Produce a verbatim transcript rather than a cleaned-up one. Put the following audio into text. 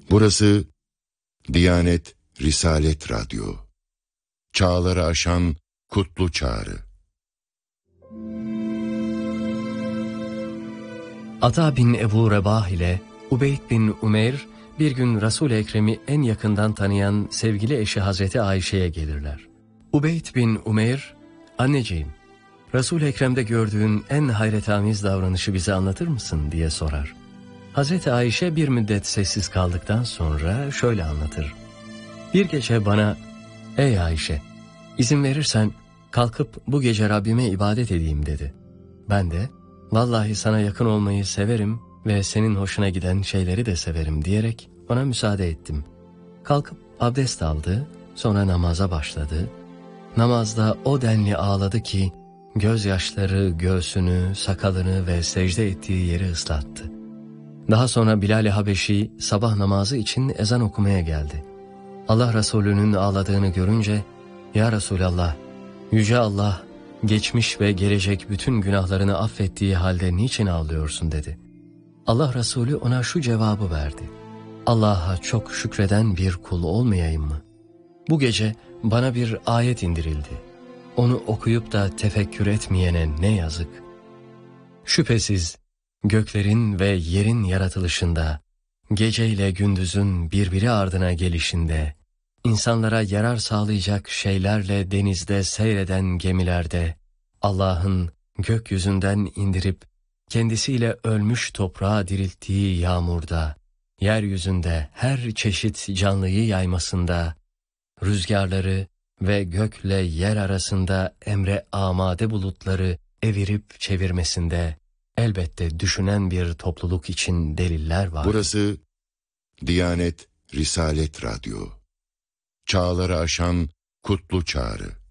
Burası Diyanet Risalet Radyo. Çağları aşan kutlu çağrı. Ata bin Ebu Rebah ile Ubeyd bin Umeyr bir gün Resul-i Ekrem'i en yakından tanıyan sevgili eşi Hazreti Ayşe'ye gelirler. Ubeyd bin Umeyr, "Anneciğim, Resul-i Ekrem'de gördüğün en hayretamiz davranışı bize anlatır mısın?" diye sorar. Hazreti Ayşe bir müddet sessiz kaldıktan sonra şöyle anlatır. "Bir gece bana, ey Ayşe, izin verirsen kalkıp bu gece Rabbime ibadet edeyim" dedi. Ben de, "Vallahi sana yakın olmayı severim ve senin hoşuna giden şeyleri de severim" diyerek ona müsaade ettim. Kalkıp abdest aldı, sonra namaza başladı. Namazda o denli ağladı ki gözyaşları göğsünü, sakalını ve secde ettiği yeri ıslattı. Daha sonra Bilal-i Habeşi sabah namazı için ezan okumaya geldi. Allah Resulü'nün ağladığını görünce, "Ya Resulallah, Yüce Allah geçmiş ve gelecek bütün günahlarını affettiği halde niçin ağlıyorsun?" dedi. Allah Resulü ona şu cevabı verdi: "Allah'a çok şükreden bir kul olmayayım mı? Bu gece bana bir ayet indirildi. Onu okuyup da tefekkür etmeyene ne yazık. Şüphesiz göklerin ve yerin yaratılışında, geceyle gündüzün birbiri ardına gelişinde, insanlara yarar sağlayacak şeylerle denizde seyreden gemilerde, Allah'ın gökyüzünden indirip kendisiyle ölmüş toprağa dirilttiği yağmurda, yeryüzünde her çeşit canlıyı yaymasında, rüzgarları ve gökle yer arasında emre amade bulutları evirip çevirmesinde elbette düşünen bir topluluk için deliller var." Burası Diyanet Risalet Radyo. Çağları aşan kutlu çağrı.